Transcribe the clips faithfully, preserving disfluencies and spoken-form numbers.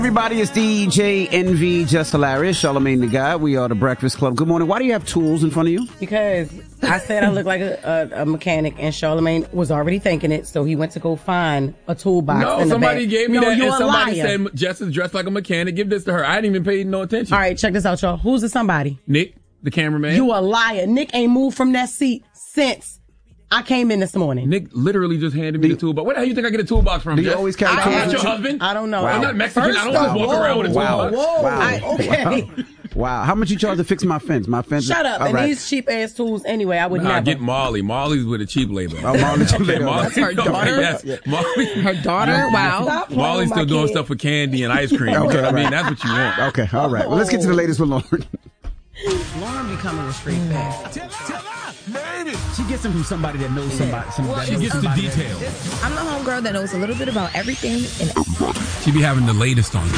Everybody, it's D J Envy, Just Hilarious, Charlamagne the Guy. We are the Breakfast Club. Good morning. Why do you have tools in front of you? Because I said I look like a, a, a mechanic, and Charlamagne was already thinking it, so he went to go find a toolbox. No, in the somebody back. gave me no, that, you're and a somebody liar. said Jess is dressed like a mechanic. Give this to her. I didn't even pay no attention. All right, check this out, y'all. Who's the somebody? Nick, the cameraman. You a liar. Nick ain't moved from that seat since I came in this morning. Nick literally just handed me the toolbox. Where the hell you think I get a toolbox from? Do you Jess? always carry I'm tools not with your you? husband. I don't know. I'm Wow. not Mexican. First I don't just off, walk whoa, around with a wow. toolbox. Whoa, Wow. I- okay. Wow. How much you charge to fix my fence? My fence. Shut up. All And right. these cheap ass tools anyway, I would Nah, never. get Molly. Molly's with a cheap labor. Oh, Molly, cheap labor. Molly, That's her daughter? Yes. Molly. Her daughter? Wow. Stop playing Molly's with still my doing kid. stuff for candy and ice cream. Okay, I all mean, right. that's what you want. Okay, all right. Well, let's get to the latest with Lauren. Lauren be coming with straight facts. She gets them from somebody that knows somebody. somebody She that knows gets the somebody details. I'm the homegirl that knows a little bit about everything and She be having the latest on you.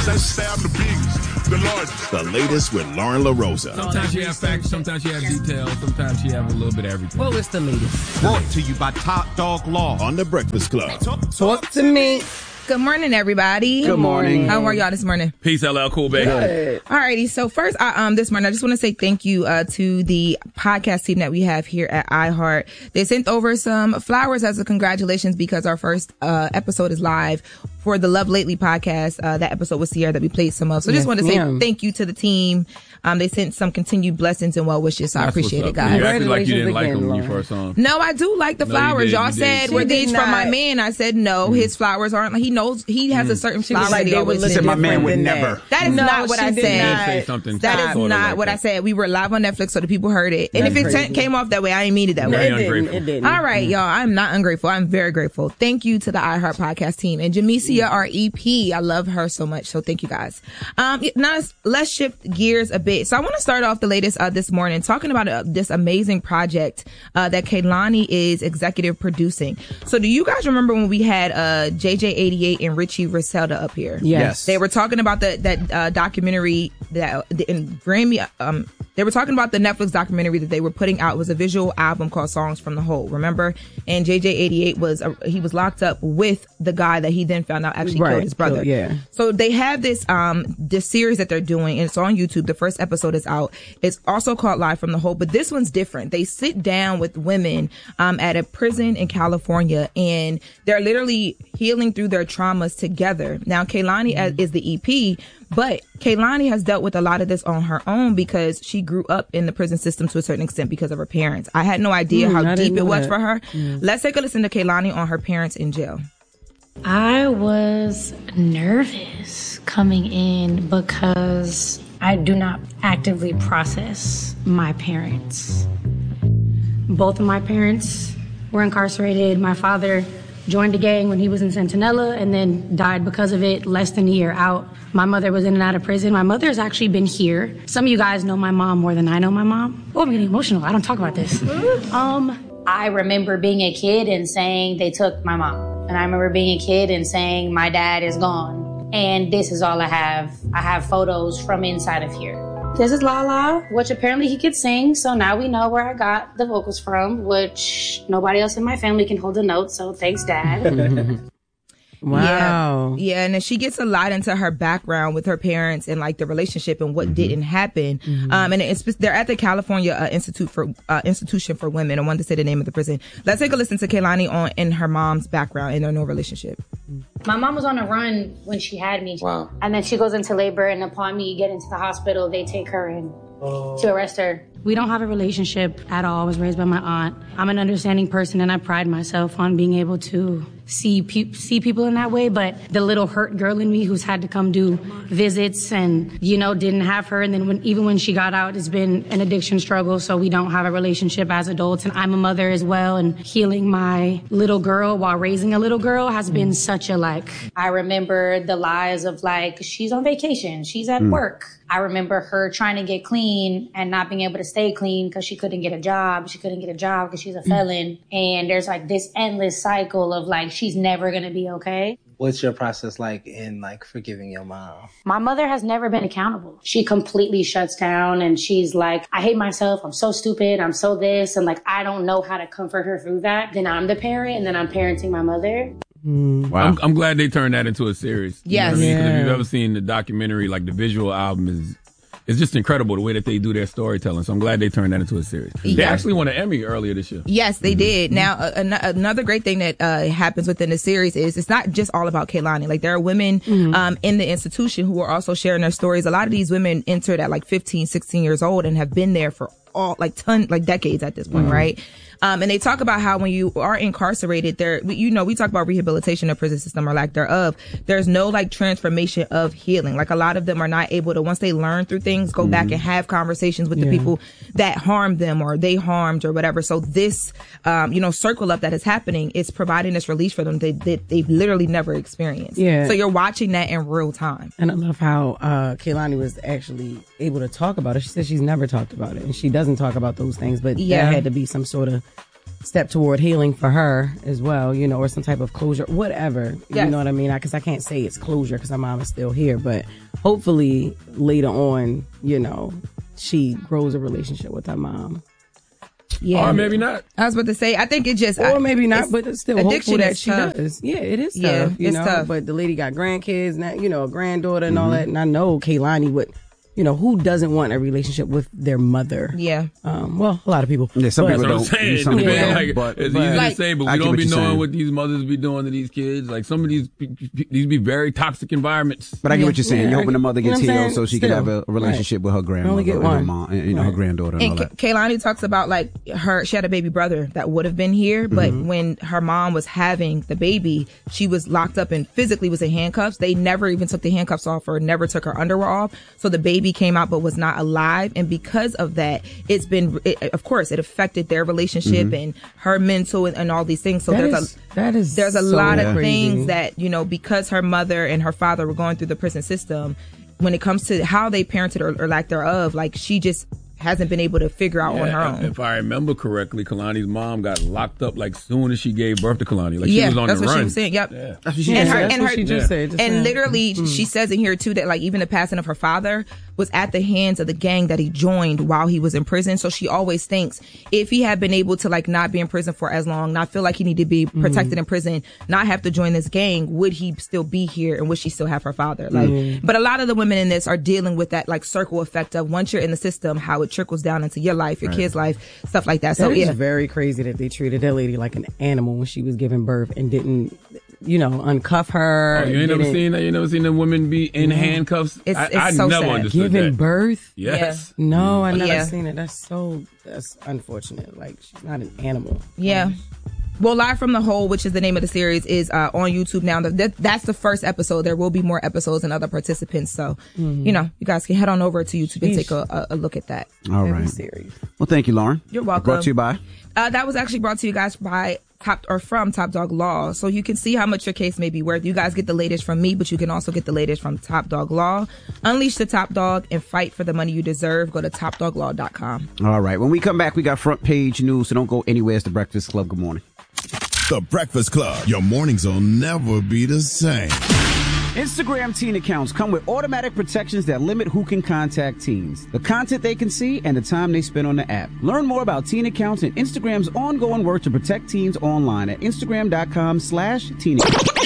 The latest with Lauren LaRosa. Sometimes she have facts, sometimes she have details, sometimes she have a little bit of everything. Well, it's the latest. Brought to you by Top Dog Law on The Breakfast Club. Talk to me. good morning, everybody. Good morning. How are y'all this morning? Peace, L L Cool, baby. Alrighty, so first, I, um, this morning, I just want to say thank you uh, to the podcast team that we have here at iHeart. They sent over some flowers as a congratulations because our first uh, episode is live for the Love Lately podcast. Uh, that episode was Sierra that we played some of. So I just Yes, want to say ma'am. thank you to the team. Um, they sent some continued blessings and well wishes, so I That's appreciate what's it, up. guys. You acted like you didn't Congratulations like them again, when you Lauren. first saw them. No, I do like the No, you flowers. did, Y'all you did. said She were did these from my not. man. I said no. His flowers aren't. He knows he has a certain She was flower like, that he they would always look She said my man different would than never. that. That is No, not what she I did said. not. Say something That is sorta not like what that. I said. We were live on Netflix, so the people heard it. And That's if it crazy. t- came off that way, I ain't mean it that Very way. It didn't. ungrateful. It didn't. All right, y'all. I'm not ungrateful. I'm very grateful. Thank you to the iHeart podcast team and Jamesia, our E P. I love her so much. So thank you guys. Um, now let's, let's shift gears a bit. So I want to start off the latest uh, this morning talking about uh, this amazing project uh, that Kehlani is executive producing. So do you guys remember when we had uh, J J eighty-eight and Richie Griselda up here? Yes. They were talking about the, that uh, documentary that the, in Grammy. Um, they were talking about the Netflix documentary that they were putting out. It was a visual album called Songs from the Hole. Remember? And J J eighty-eight was uh, he was locked up with the guy that he then found out actually Right. killed his brother. Killed, yeah. So they have this um this series that they're doing, and it's on YouTube. The first episode is out. It's also called Live from the Hole, but this one's different. They sit down with women um at a prison in California, and they're literally healing through their traumas together. Now, Kehlani Mm-hmm. is the E P, but Kehlani has dealt with a lot of this on her own because she grew up in the prison system to a certain extent because of her parents. I had no idea Mm, how I didn't deep it know was that. for her. Let's take a listen to Kehlani on her parents in jail. I was nervous coming in because I do not actively process my parents. Both of my parents were incarcerated. My father joined a gang when he was in Centinela and then died because of it less than a year out. My mother was in and out of prison. My mother's actually been here. Some of you guys know my mom more than I know my mom. Oh, I'm getting emotional. I don't talk about this. Um, I remember being a kid and saying they took my mom. And I remember being a kid and saying my dad is gone. And this is all I have. I have photos from inside of here. This is Lala, which apparently he could sing. So now we know where I got the vocals from, which nobody else in my family can hold a note. So thanks, Dad. Wow. Yeah. Yeah. And then she gets a lot into her background with her parents and like the relationship and what didn't happen. Um, and it's, they're at the California uh, Institute for, uh, Institution for Women. I wanted to say the name of the prison. Let's take a listen to Kehlani on, in her mom's background in their no relationship. My mom was on a run when she had me. Wow. And then she goes into labor, and upon me getting to the hospital, they take her in to arrest her. We don't have a relationship at all. I was raised by my aunt. I'm an understanding person, and I pride myself on being able to see pe- see people in that way. But the little hurt girl in me who's had to come do visits and, you know, didn't have her. And then when, even when she got out, it's been an addiction struggle. So we don't have a relationship as adults. And I'm a mother as well. And healing my little girl while raising a little girl has been such a like, I remember the lies of like, she's on vacation. She's at work. I remember her trying to get clean and not being able to stay clean because she couldn't get a job. She couldn't get a job because she's a felon. And there's like this endless cycle of like, she's never going to be okay. What's your process like in like forgiving your mom? My mother has never been accountable. She completely shuts down and she's like, I hate myself. I'm so stupid. I'm so this. And like, I don't know how to comfort her through that. Then I'm the parent and then I'm parenting my mother. Wow. I'm, I'm glad they turned that into a series. You know Yes. what I mean? 'Cause if Yeah. you've ever seen the documentary, like the visual album is, it's just incredible the way that they do their storytelling. So I'm glad they turned that into a series. They Yeah. actually won an Emmy earlier this year. Yes, they Mm-hmm. did. Now, uh, an- another great thing that uh, happens within the series is it's not just all about Kehlani. Like, there are women um, in the institution who are also sharing their stories. A lot of these women entered at like fifteen, sixteen years old and have been there for all like ton like decades at this point, right? Um, and they talk about how when you are incarcerated, there, you know, we talk about rehabilitation of prison system or lack thereof. There's no like transformation of healing. Like, a lot of them are not able to, once they learn through things, go back and have conversations with the people that harmed them or they harmed or whatever. So this, um, you know, circle up that is happening is providing this release for them that, that they've literally never experienced. Yeah. So you're watching that in real time. And I love how uh, Kehlani was actually able to talk about it. She said she's never talked about it, and she doesn't talk about those things. But Yeah. there had to be some sort of step toward healing for her as well, you know, or some type of closure, whatever. Yes. You know what I mean? Because I, I can't say it's closure because her mom is still here, but hopefully later on, you know, she grows a relationship with her mom. Yeah. Or maybe not. I was about to say, I think it just, Or I- maybe not, it's- but it's still addiction hopeful that is she tough. does. Yeah, it is tough. Yeah, you it's know, tough. but the lady got grandkids, now, you know, a granddaughter and all that. And I know Kehlani would, you know, who doesn't want a relationship with their mother? Yeah. Um, well, a lot of people. Yeah, some But- people That's what I'm don't. saying. Some people Yeah. don't. Like, But it's but- easy Like, to say, but I we get don't what be you're knowing saying. what these mothers be doing to these kids. Like, some of these, these be very toxic environments. But I get what you're saying. Yeah, You're I hoping the get- mother you know gets what I'm healed saying? so she can have Still. a, a relationship Right. with her grandmother Only get and her one. mom, and, you know, her Right. granddaughter and, all And that. Ke- Kehlani talks about like her, she had a baby brother that would have been here, but Mm-hmm. when her mom was having the baby, she was locked up and physically was in handcuffs. They never even took the handcuffs off or never took her underwear off. So the baby came out but was not alive. And because of that, it's been, it, of course, it affected their relationship Mm-hmm. and her mental and, and all these things. So That there's is- a, that is there's a so lot of crazy. things that, you know, because her mother and her father were going through the prison system, when it comes to how they parented or, or lack thereof, like she just hasn't been able to figure out on her Yeah, own. If I remember correctly, Kalani's mom got locked up like soon as she gave birth to Kalani. Like, yeah, she was on that's the what run. she was saying. Yep. Yeah. That's what she And said. her, That's and what her, she just said. Just and now. literally, Mm-hmm. she says in here too that like even the passing of her father was at the hands of the gang that he joined while he was in prison. So she always thinks if he had been able to like not be in prison for as long, not feel like he needed to be protected in prison, not have to join this gang, would he still be here and would she still have her father? Like, but a lot of the women in this are dealing with that like circle effect of once you're in the system, how it trickles down into your life, your kid's life, stuff like that. So That is yeah, very crazy that they treated that lady like an animal when she was giving birth and didn't, you know, uncuff her. Oh, you ain't never didn't- seen that? You never seen the women be in handcuffs? It's- I, it's I so never sad. understood giving that. birth. Yes. No, I never Yeah. seen it. That's so that's unfortunate. Like she's not an animal. yeah. Well, Live from the Hole, which is the name of the series, is uh, on YouTube now. That, that's the first episode. There will be more episodes and other participants. So, you know, you guys can head on over to YouTube and take a, a, a look at that. All Every right. series. Well, thank you, Lauren. You're welcome. Brought to you by. Uh, that was actually brought to you guys by Top or from Top Dog Law. So you can see how much your case may be worth. You guys get the latest from me, but you can also get the latest from Top Dog Law. Unleash the Top Dog and fight for the money you deserve. Go to top dog law dot com. All right. When we come back, we got front page news, so don't go anywhere. It's the Breakfast Club. Good morning. The Breakfast Club. Your mornings will never be the same. Instagram teen accounts come with automatic protections that limit who can contact teens, the content they can see, and the time they spend on the app. Learn more about teen accounts and Instagram's ongoing work to protect teens online at Instagram dot com slash teen.